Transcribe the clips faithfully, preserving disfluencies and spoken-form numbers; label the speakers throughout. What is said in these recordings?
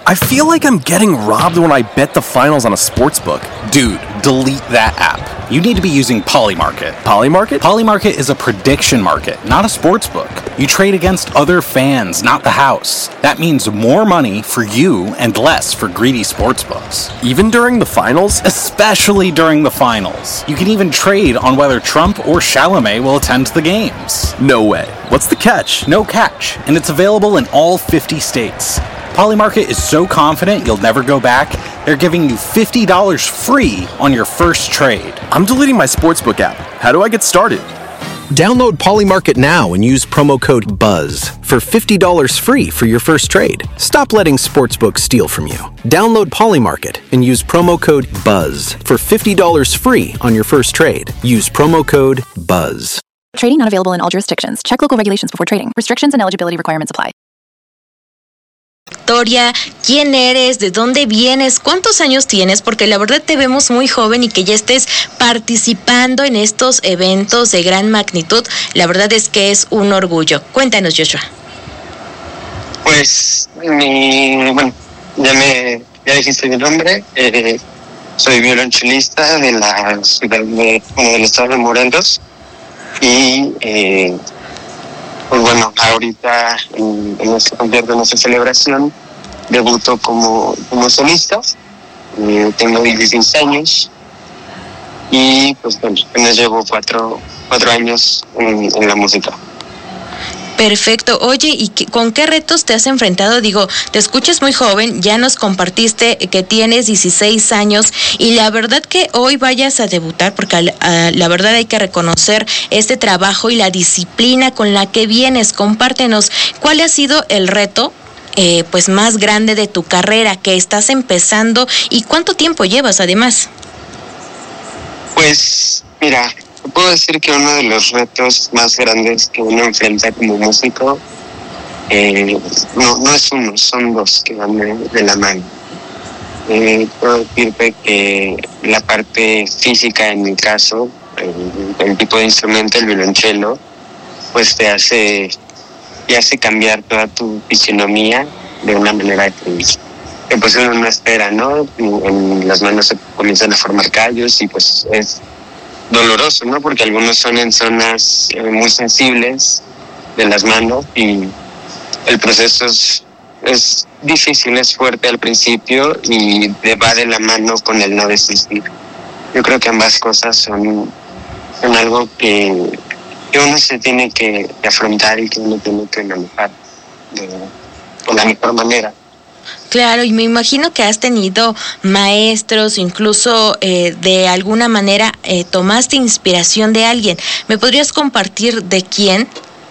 Speaker 1: I feel like I'm getting robbed when I bet the finals on a sportsbook.
Speaker 2: Dude, delete that app. You need to be using Polymarket.
Speaker 1: Polymarket?
Speaker 2: Polymarket is a prediction market, not a sportsbook. You trade against other fans, not the house. That means more money for you and less for greedy sportsbooks.
Speaker 1: Even during the finals?
Speaker 2: Especially during the finals. You can even trade on whether Trump or Chalamet will attend the games.
Speaker 1: No way. What's the catch?
Speaker 2: No catch, and it's available in all fifty states. Polymarket is so confident you'll never go back, they're giving you fifty dollars free on your first trade.
Speaker 1: I'm deleting my sportsbook app. How do I get started?
Speaker 3: Download Polymarket now and use promo code BUZZ for fifty dollars free for your first trade. Stop letting sportsbooks steal from you. Download Polymarket and use promo code BUZZ for fifty dollars free on your first trade. Use promo code BUZZ.
Speaker 4: Trading not available in all jurisdictions. Check local regulations before trading. Restrictions and eligibility requirements apply.
Speaker 5: Historia, quién eres, de dónde vienes, cuántos años tienes, porque la verdad te vemos muy joven y que ya estés participando en estos eventos de gran magnitud, la verdad es que es un orgullo. Cuéntanos, Joshua.
Speaker 6: Pues, mi, bueno, ya me ya dijiste mi nombre, eh, soy violonchelista de la ciudad de, bueno, del estado de Morelos y eh, pues bueno, ahorita en, en este concierto, en esta celebración, debuto como, como solista. Eh, tengo dieciséis años y pues bueno, apenas llevo cuatro, cuatro años en, en la música.
Speaker 5: Perfecto. Oye, ¿y qué, con qué retos te has enfrentado? Digo, te escuchas muy joven, ya nos compartiste que tienes dieciséis años y la verdad que hoy vayas a debutar, porque a, a, la verdad hay que reconocer este trabajo y la disciplina con la que vienes. Compártenos, ¿cuál ha sido el reto eh, pues más grande de tu carrera que estás empezando y cuánto tiempo llevas además?
Speaker 6: Pues, mira, puedo decir que uno de los retos más grandes que uno enfrenta como músico, eh, no, no es uno, son dos que van de, de la mano. Eh, puedo decirte que la parte física, en mi caso, el, el tipo de instrumento, el violonchelo, pues te hace, te hace cambiar toda tu fisionomía de una manera que, que pues uno no espera, ¿no? En, en las manos se comienzan a formar callos y pues es doloroso, ¿no? Porque algunos son en zonas eh, muy sensibles de las manos y el proceso es, es difícil, es fuerte al principio y va de la mano con el no desistir. Yo creo que ambas cosas son, son algo que, que uno se tiene que, que afrontar y que uno tiene que manejar de, de la mejor manera.
Speaker 5: Claro, y me imagino que has tenido maestros, incluso eh, de alguna manera eh, tomaste inspiración de alguien. ¿Me podrías compartir de quién?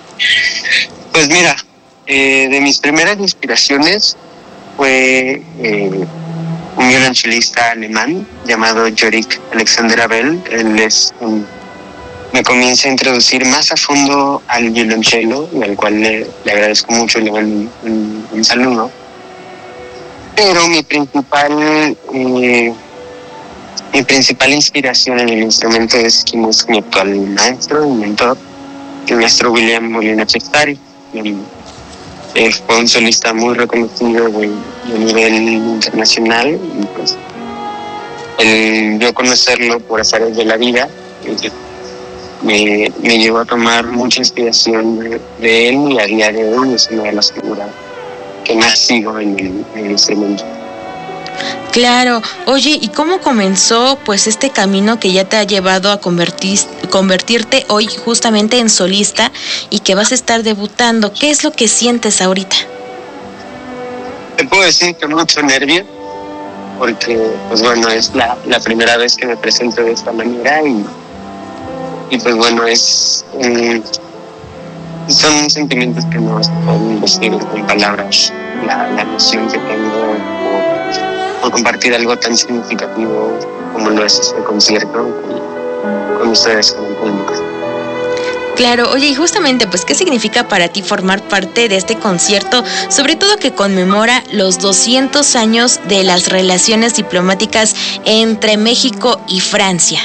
Speaker 6: Pues mira, eh, de mis primeras inspiraciones fue eh, un violonchelista alemán llamado Jorik Alexander Abel. Él es un, me comienza a introducir más a fondo al violonchelo, y al cual le, le agradezco mucho y le doy un, un, un saludo. Pero mi principal eh, mi principal inspiración en el instrumento es quien es mi actual maestro y mentor, el maestro William Molina Chestari. Eh, fue un solista muy reconocido de, de nivel internacional y pues el yo conocerlo por azares de la vida eh, me, me llevó a tomar mucha inspiración de, de él y a día de hoy es una de las figuras que más sigo en el, en el instrumento.
Speaker 5: Claro. Oye, ¿y cómo comenzó pues este camino que ya te ha llevado a convertir, convertirte hoy justamente en solista y que vas a estar debutando? ¿Qué es lo que sientes ahorita?
Speaker 6: Te puedo decir que mucho nervio, porque pues bueno, es la, la primera vez que me presento de esta manera y, y pues bueno, es um, son sentimientos que no se pueden decir con palabras. La, la emoción que tengo por, por compartir algo tan significativo como lo es este concierto con, con ustedes, con el público.
Speaker 5: Claro. Oye, y justamente, pues, ¿qué significa para ti formar parte de este concierto? Sobre todo que conmemora los doscientos años de las relaciones diplomáticas entre México y Francia.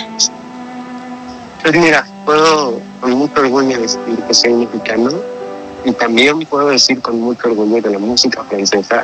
Speaker 6: Pues mira, puedo con mucho orgullo decir que soy mexicano y también puedo decir con mucho orgullo de la música francesa